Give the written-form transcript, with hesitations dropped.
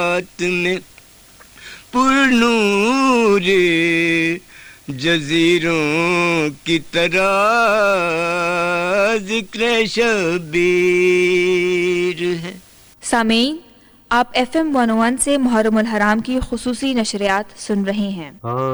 में पुरनूर जजीरों की तरह जिक्र शबीर है। सामीन, आप FM 101 से मुहर्रमुल हराम की खुसूसी नशरियात सुन रहे हैं।